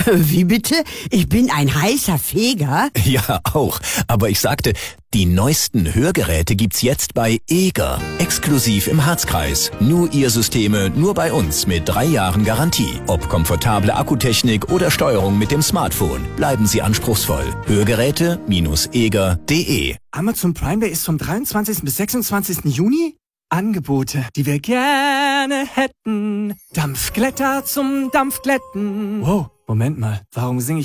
Wie bitte? Ich bin ein heißer Feger? Ja, auch. Aber ich sagte, die neuesten Hörgeräte gibt's jetzt bei Eger. Exklusiv im Harzkreis. Nur ihr Systeme, nur bei uns mit 3 Jahren Garantie. Ob komfortable Akkutechnik oder Steuerung mit dem Smartphone. Bleiben Sie anspruchsvoll. Hörgeräte-eger.de. Amazon Prime Day ist vom 23. bis 26. Juni? Angebote, die wir gerne hätten. Dampfglätter zum Dampfglätten. Wow, Moment mal, warum singe ich